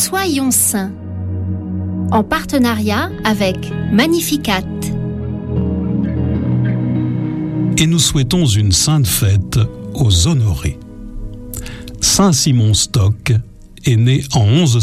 Soyons saints, en partenariat avec Magnificat. Et nous souhaitons une sainte fête aux honorés. Saint Simon Stock est né en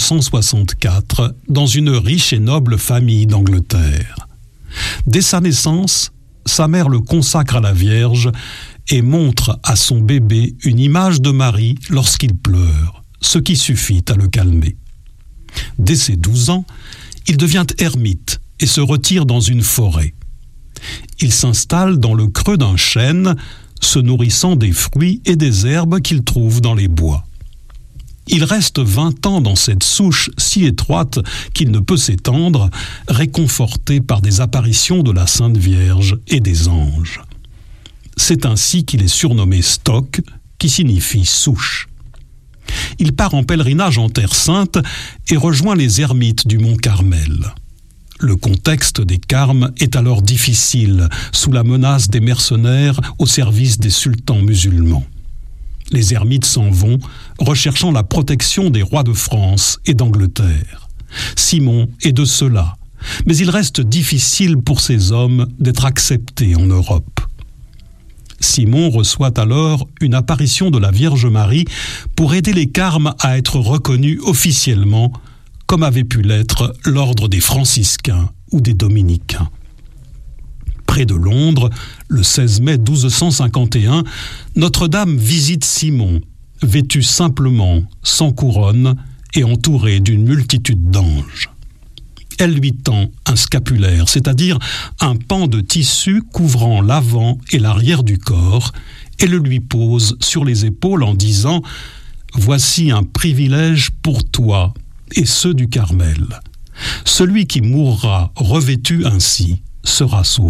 1164 dans une riche et noble famille d'Angleterre. Dès sa naissance, sa mère le consacre à la Vierge et montre à son bébé une image de Marie lorsqu'il pleure, ce qui suffit à le calmer. Dès ses 12 ans, il devient ermite et se retire dans une forêt. Il s'installe dans le creux d'un chêne, se nourrissant des fruits et des herbes qu'il trouve dans les bois. Il reste 20 ans dans cette souche si étroite qu'il ne peut s'étendre, réconforté par des apparitions de la Sainte Vierge et des anges. C'est ainsi qu'il est surnommé Stock, qui signifie souche. Il part en pèlerinage en Terre Sainte et rejoint les ermites du mont Carmel. Le contexte des Carmes est alors difficile, sous la menace des mercenaires au service des sultans musulmans. Les ermites s'en vont, recherchant la protection des rois de France et d'Angleterre. Simon est de ceux-là, mais il reste difficile pour ces hommes d'être acceptés en Europe. Simon reçoit alors une apparition de la Vierge Marie pour aider les Carmes à être reconnus officiellement, comme avait pu l'être l'ordre des franciscains ou des dominicains. Près de Londres, le 16 mai 1251, Notre-Dame visite Simon, vêtu simplement, sans couronne et entouré d'une multitude d'anges. Elle lui tend un scapulaire, c'est-à-dire un pan de tissu couvrant l'avant et l'arrière du corps, et le lui pose sur les épaules en disant « Voici un privilège pour toi et ceux du Carmel. Celui qui mourra revêtu ainsi sera sauvé. »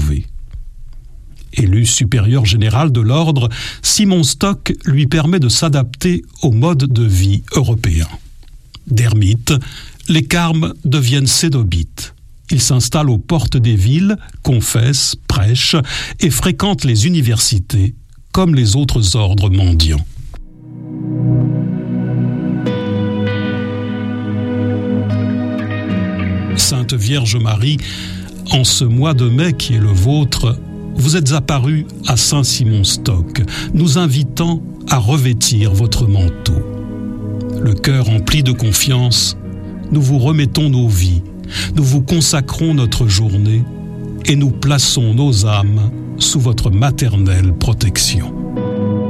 Élu supérieur général de l'ordre, Simon Stock lui permet de s'adapter au mode de vie européen. D'ermite, les Carmes deviennent cénobites. Ils s'installent aux portes des villes, confessent, prêchent et fréquentent les universités comme les autres ordres mendiants. Sainte Vierge Marie, en ce mois de mai qui est le vôtre, vous êtes apparue à Saint Simon Stock, nous invitant à revêtir votre manteau. Le cœur empli de confiance, nous vous remettons nos vies, nous vous consacrons notre journée et nous plaçons nos âmes sous votre maternelle protection.